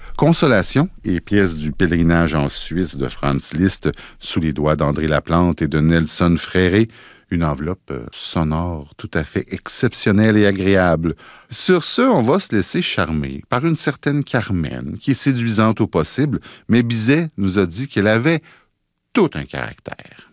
Consolation et pièce du pèlerinage en Suisse de Franz Liszt sous les doigts d'André Laplante et de Nelson Fréré. Une enveloppe sonore tout à fait exceptionnelle et agréable. Sur ce, on va se laisser charmer par une certaine Carmen, qui est séduisante au possible, mais Bizet nous a dit qu'elle avait tout un caractère.